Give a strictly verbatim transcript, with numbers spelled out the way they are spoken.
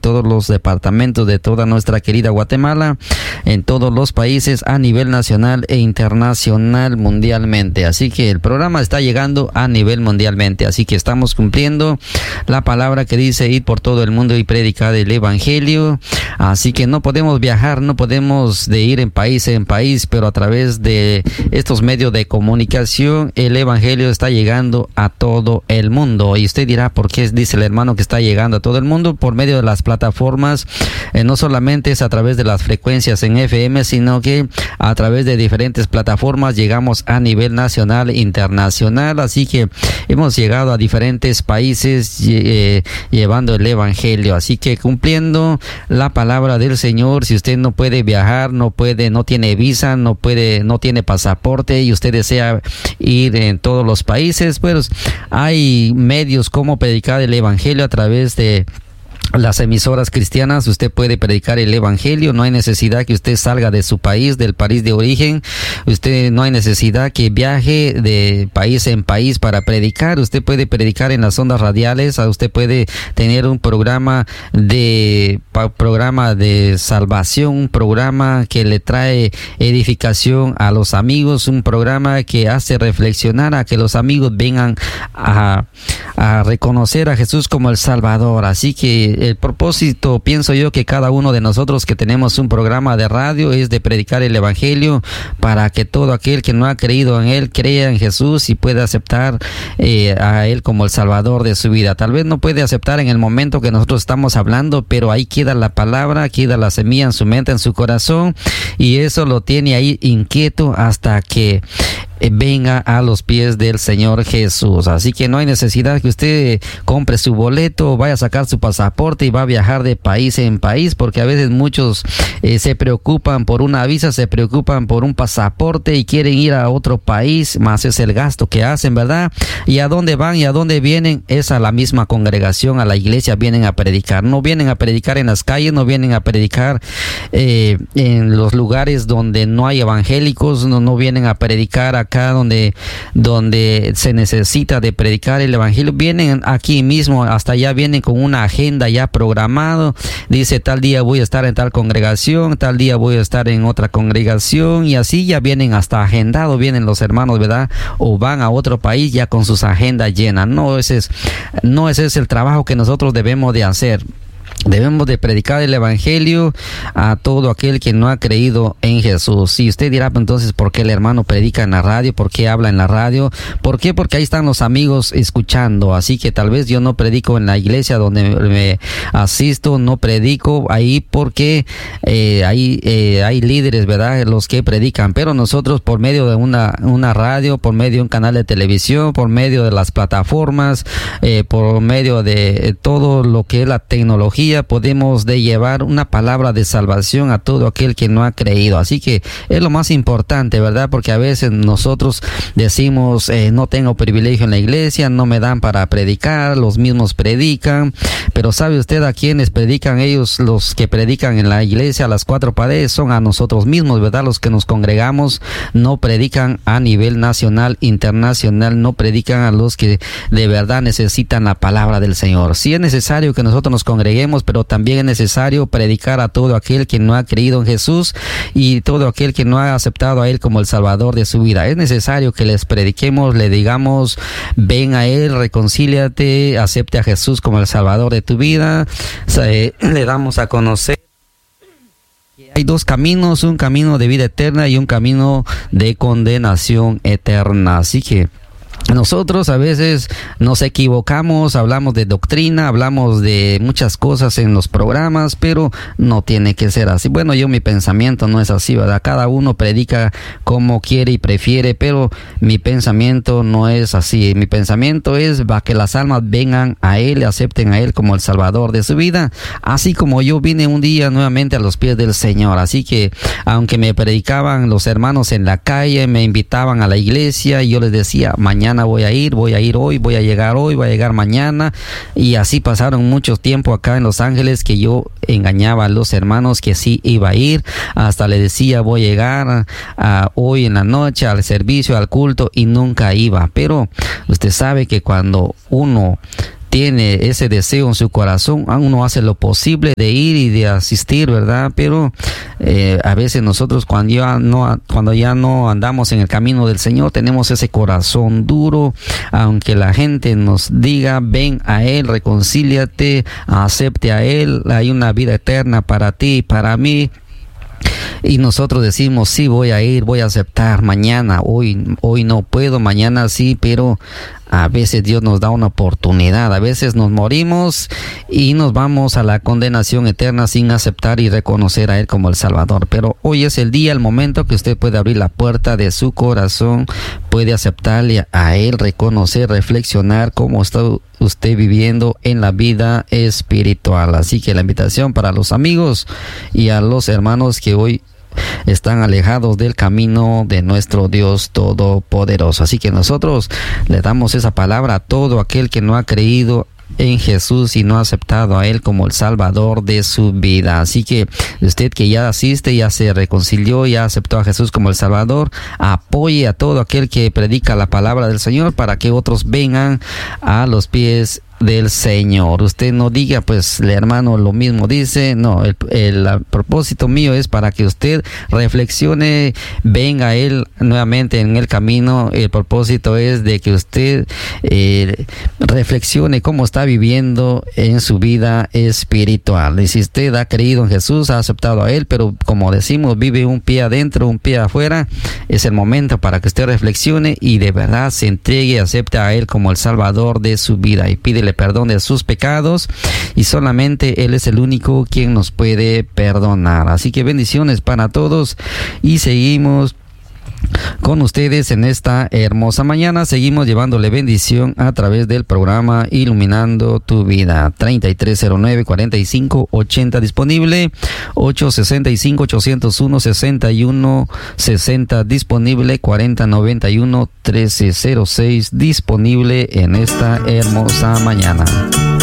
todos los departamentos de toda nuestra querida Guatemala, en todos los países a nivel nacional e internacional, mundialmente. Así que el programa está llegando a nivel mundialmente, así que estamos cumpliendo la palabra que dice ir por todo el mundo y predicar el evangelio. Así que no podemos viajar, no podemos de ir en país en país, pero a través de estos medios de comunicación el evangelio está llegando a todo el mundo. Y usted dirá, ¿por qué dice el hermano que está llegando a todo el mundo? Por medio de las plataformas, eh, no solamente es a través de las frecuencias en F M, sino que a través de diferentes plataformas llegamos a nivel nacional e internacional. Así que hemos llegado a diferentes países eh, llevando el evangelio. Así que cumpliendo la palabra del Señor, si usted no puede viajar, no puede, no tiene visa, no puede, no tiene pasaporte y usted desea ir en todos los países, pues hay medios como predicar el evangelio a través de las emisoras cristianas. Usted puede predicar el evangelio, no hay necesidad que usted salga de su país, del país de origen. Usted no hay necesidad que viaje de país en país para predicar. Usted puede predicar en las ondas radiales. Usted puede tener un programa de programa de salvación, un programa que le trae edificación a los amigos, un programa que hace reflexionar a que los amigos vengan a, a reconocer a Jesús como el Salvador. Así que el propósito, pienso yo, que cada uno de nosotros que tenemos un programa de radio es de predicar el evangelio para que todo aquel que no ha creído en él crea en Jesús y pueda aceptar eh, a él como el Salvador de su vida. Tal vez no puede aceptar en el momento que nosotros estamos hablando, pero ahí queda la palabra, queda la semilla en su mente, en su corazón, y eso lo tiene ahí inquieto hasta que venga a los pies del Señor Jesús. Así que no hay necesidad que usted compre su boleto, vaya a sacar su pasaporte y va a viajar de país en país, porque a veces muchos eh, se preocupan por una visa, se preocupan por un pasaporte y quieren ir a otro país, más es el gasto que hacen, ¿verdad? Y a dónde van y a dónde vienen es a la misma congregación, a la iglesia vienen a predicar. No vienen a predicar en las calles, no vienen a predicar eh, en los lugares donde no hay evangélicos, no, no vienen a predicar a acá donde donde se necesita de predicar el evangelio. Vienen aquí mismo, hasta allá vienen con una agenda ya programado. Dice, tal día voy a estar en tal congregación, tal día voy a estar en otra congregación, y así ya vienen hasta agendado, vienen los hermanos, ¿verdad? O van a otro país ya con sus agendas llenas. No, ese es, no ese es el trabajo que nosotros debemos de hacer. Debemos de predicar el evangelio a todo aquel que no ha creído en Jesús. Si usted dirá, pues entonces, ¿por qué el hermano predica en la radio? ¿Por qué habla en la radio? ¿Por qué? Porque ahí están los amigos escuchando. Así que tal vez yo no predico en la iglesia donde me asisto, no predico ahí porque eh, ahí eh, hay líderes, ¿verdad? Los que predican. Pero nosotros, por medio de una, una radio, por medio de un canal de televisión, por medio de las plataformas, eh, por medio de todo lo que es la tecnología, podemos de llevar una palabra de salvación a todo aquel que no ha creído. Así que es lo más importante, ¿verdad? Porque a veces nosotros decimos, eh, no tengo privilegio en la iglesia, no me dan para predicar, los mismos predican, pero ¿sabe usted a quiénes predican? Ellos, los que predican en la iglesia a las cuatro paredes, son a nosotros mismos, ¿verdad? Los que nos congregamos no predican a nivel nacional, internacional, no predican a los que de verdad necesitan la palabra del Señor. Sí es necesario que nosotros nos congreguemos, pero también es necesario predicar a todo aquel que no ha creído en Jesús y todo aquel que no ha aceptado a Él como el Salvador de su vida. Es necesario que les prediquemos, le digamos, ven a Él, reconcíliate, acepte a Jesús como el Salvador de tu vida. O sea, eh, le damos a conocer que hay dos caminos, un camino de vida eterna y un camino de condenación eterna. Así que nosotros a veces nos equivocamos, hablamos de doctrina, hablamos de muchas cosas en los programas, pero no tiene que ser así. Bueno, yo mi pensamiento no es así, ¿verdad? Cada uno predica como quiere y prefiere, pero mi pensamiento no es así. Mi pensamiento es para que las almas vengan a Él y acepten a Él como el Salvador de su vida, así como yo vine un día nuevamente a los pies del Señor. Así que aunque me predicaban los hermanos en la calle, me invitaban a la iglesia y yo les decía, mañana voy a ir, voy a ir hoy, voy a llegar hoy, voy a llegar mañana, y así pasaron mucho tiempo acá en Los Ángeles que yo engañaba a los hermanos que sí iba a ir, hasta le decía voy a llegar a, a, hoy en la noche al servicio, al culto, y nunca iba. Pero usted sabe que cuando uno tiene ese deseo en su corazón, uno hace lo posible de ir y de asistir, ¿verdad? Pero eh, a veces nosotros cuando ya no cuando ya no andamos en el camino del Señor, tenemos ese corazón duro, aunque la gente nos diga, ven a Él, reconcíliate, acepte a Él, hay una vida eterna para ti y para mí. Y nosotros decimos, sí, voy a ir, voy a aceptar mañana, hoy, hoy no puedo, mañana sí, pero a veces Dios nos da una oportunidad, a veces nos morimos y nos vamos a la condenación eterna sin aceptar y reconocer a Él como el Salvador. Pero hoy es el día, el momento que usted puede abrir la puerta de su corazón, puede aceptarle a Él, reconocer, reflexionar cómo está usted viviendo en la vida espiritual. Así que la invitación para los amigos y a los hermanos que hoy están alejados del camino de nuestro Dios Todopoderoso. Así que nosotros le damos esa palabra a todo aquel que no ha creído en Jesús y no ha aceptado a Él como el Salvador de su vida. Así que usted que ya asiste, ya se reconcilió, ya aceptó a Jesús como el Salvador, apoye a todo aquel que predica la palabra del Señor para que otros vengan a los pies del Señor. Usted no diga, pues el hermano lo mismo dice. No, el, el, el propósito mío es para que usted reflexione, venga a Él nuevamente en el camino. El propósito es de que usted eh, reflexione cómo está viviendo en su vida espiritual. Y si usted ha creído en Jesús, ha aceptado a Él, pero como decimos, vive un pie adentro, un pie afuera, es el momento para que usted reflexione y de verdad se entregue, acepte a Él como el Salvador de su vida y pídele perdón de sus pecados, y solamente Él es el único quien nos puede perdonar. Así que bendiciones para todos y seguimos con ustedes en esta hermosa mañana. Seguimos llevándole bendición a través del programa Iluminando tu Vida. Treinta y tres cero nueve cuarenta y cinco ochenta disponible, ocho sesenta y cinco ochocientos uno sesenta y uno sesenta disponible, cuarenta noventa y uno trece cero seis disponible en esta hermosa mañana.